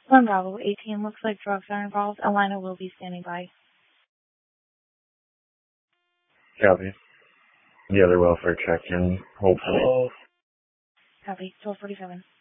One Bravo, 18 looks like drugs are involved. Alina will be standing by. Copy. The other welfare check-in, hopefully. Copy, 1247.